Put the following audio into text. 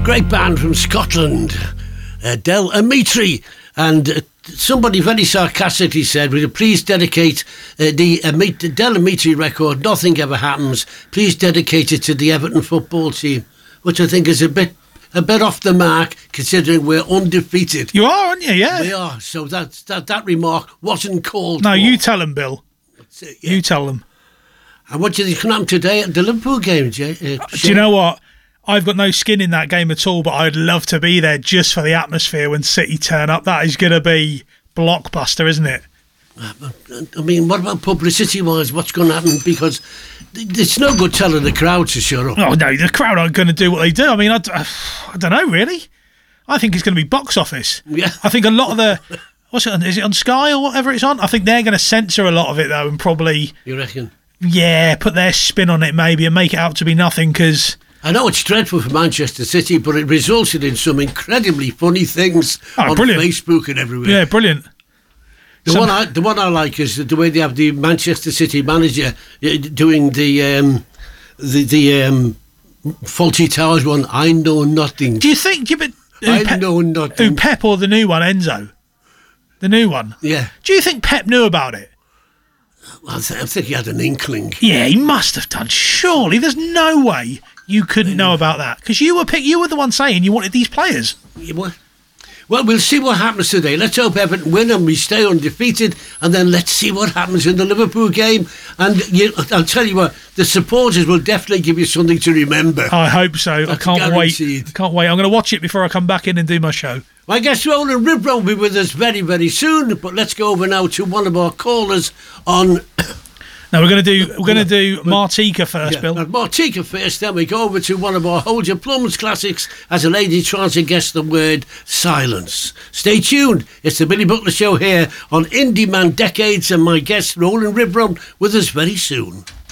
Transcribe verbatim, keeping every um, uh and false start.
Great band from Scotland, uh, Del Amitri, and uh, somebody very sarcastically said, "Will you please dedicate uh, the uh, Del Amitri record, Nothing Ever Happens, please dedicate it to the Everton football team," which I think is a bit a bit off the mark, considering we're undefeated. You are, aren't you? Yeah. We are, so that, that, that remark wasn't called No, for. you tell them, Bill. It, yeah. You tell them. And what do you think can happen today at the Liverpool game, Jay? Uh, do you know what? I've got no skin in that game at all, but I'd love to be there just for the atmosphere when City turn up. That is going to be blockbuster, isn't it? I mean, what about publicity-wise? What's going to happen? Because it's no good telling the crowd to shut up. Oh, no, the crowd aren't going to do what they do. I mean, I, I don't know, really. I think it's going to be box office. Yeah. I think a lot of the... What's it on? Is it on Sky or whatever it's on? I think they're going to censor a lot of it, though, and probably... You reckon? Yeah, put their spin on it, maybe, and make it out to be nothing, because... I know it's dreadful for Manchester City, but it resulted in some incredibly funny things oh, on brilliant. Facebook and everywhere. Yeah, brilliant. The Some... one I the one I like is the way they have the Manchester City manager doing the um, the the um, Faulty Towers one. I know nothing. Do you think? Yeah, but I Pep, know nothing. Who, Pep or the new one, Enzo? The new one. Yeah. Do you think Pep knew about it? I, th- I think he had an inkling. Yeah, he must have done. Surely, there's no way you couldn't know about that, because you were pick, you were the one saying you wanted these players. You what? Well, we'll see what happens today. Let's hope Everton win and we stay undefeated, and then let's see what happens in the Liverpool game. And you, I'll tell you what, the supporters will definitely give you something to remember. I hope so. That's I can't guaranteed. wait. I can't wait. I'm going to watch it before I come back in and do my show. I guess Roland Ribro will be with us very, very soon. But let's go over now to one of our callers on... No, we're going to do we're going to do Martika first, yeah, Bill. Martika first, then we go over to one of our Hold Your Plums classics as a lady tries to guess the word silence. Stay tuned. It's the Billy Butler Show here on Indie Man Decades, and my guest Roland Ribron with us very soon.